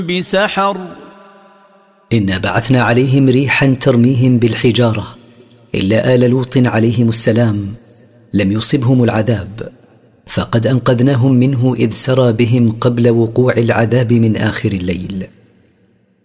بسحر إنا بعثنا عليهم ريحا ترميهم بالحجارة إلا آل لوط عليهم السلام لم يصبهم العذاب، فقد أنقذناهم منه إذ سرى بهم قبل وقوع العذاب من آخر الليل.